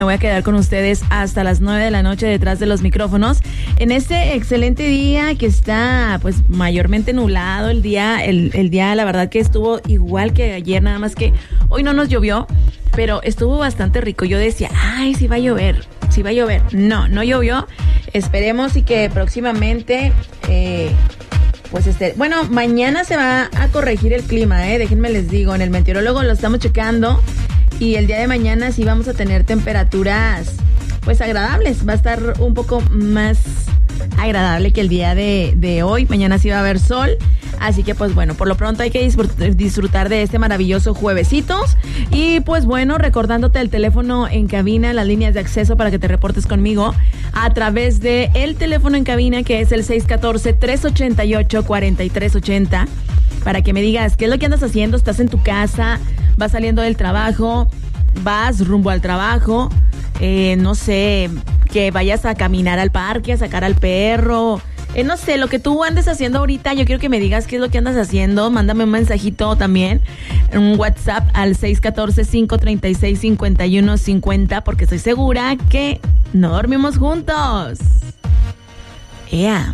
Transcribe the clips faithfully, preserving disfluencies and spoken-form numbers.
Me voy a quedar con ustedes hasta las nueve de la noche detrás de los micrófonos. En este excelente día que está pues mayormente nublado el día, el, el día la verdad que estuvo igual que ayer, nada más que hoy no nos llovió, pero estuvo bastante rico. Yo decía, ay, sí va a llover, sí va a llover. No, no llovió. Esperemos y que próximamente, eh, pues este, bueno, mañana se va a corregir el clima, eh, déjenme les digo, en el meteorólogo lo estamos checando. Y el día de mañana sí vamos a tener temperaturas pues agradables. Va a estar un poco más agradable que el día de, de hoy. Mañana sí va a haber sol. Así que pues bueno, por lo pronto hay que disfrutar de este maravilloso juevesitos. Y pues bueno, recordándote el teléfono en cabina, las líneas de acceso para que te reportes conmigo a través de el teléfono en cabina que es el seis uno cuatro, tres ocho ocho, cuatro tres ocho cero. Para que me digas qué es lo que andas haciendo. ¿Estás en tu casa? ¿Vas saliendo del trabajo? ¿Vas rumbo al trabajo? Eh, no sé, que vayas a caminar al parque, a sacar al perro. Eh, no sé, lo que tú andes haciendo ahorita, yo quiero que me digas qué es lo que andas haciendo. Mándame un mensajito también, un WhatsApp al seis uno cuatro, cinco tres seis, cinco uno cinco cero, porque estoy segura que no dormimos juntos. ¡Ea!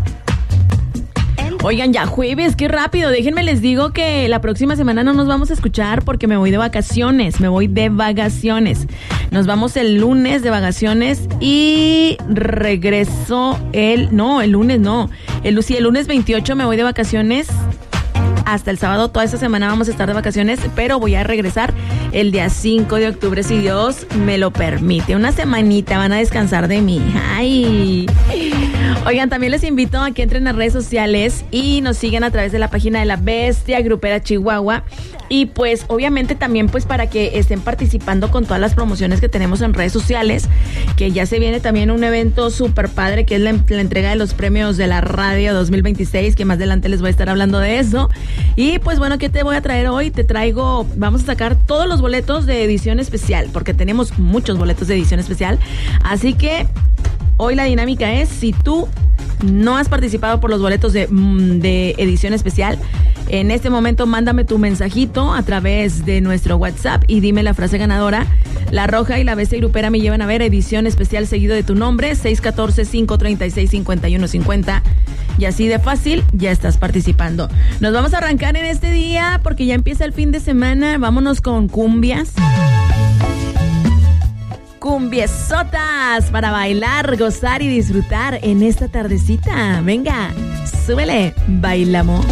Oigan, ya jueves, qué rápido. Déjenme les digo que la próxima semana no nos vamos a escuchar porque me voy de vacaciones. Me voy de vacaciones. Nos vamos el lunes de vacaciones y regreso el... No, el lunes no. El, sí, el lunes veintiocho me voy de vacaciones. Hasta el sábado, toda esta semana vamos a estar de vacaciones, pero voy a regresar el día cinco de octubre, si Dios me lo permite. Una semanita van a descansar de mí. ¡Ay! Oigan, también les invito a que entren a redes sociales y nos sigan a través de la página de La Bestia Grupera Chihuahua. Y pues, obviamente también pues para que estén participando con todas las promociones que tenemos en redes sociales, que ya se viene también un evento súper padre, que es la, la entrega de los premios de la radio dos mil veintiséis, que más adelante les voy a estar hablando de eso. Y pues bueno, ¿qué te voy a traer hoy? Te traigo, vamos a sacar todos los boletos de edición especial, porque tenemos muchos boletos de edición especial. Así que hoy la dinámica es, si tú no has participado por los boletos de, de edición especial, en este momento mándame tu mensajito a través de nuestro WhatsApp y dime la frase ganadora. La Roja y la Bestia Grupera me llevan a ver edición especial seguido de tu nombre, seis uno cuatro, cinco tres seis, cinco uno cinco cero. Y así de fácil, ya estás participando. Nos vamos a arrancar en este día porque ya empieza el fin de semana. Vámonos con cumbias. Cumbiesotas para bailar, gozar y disfrutar en esta tardecita. Venga, súbele, bailamos.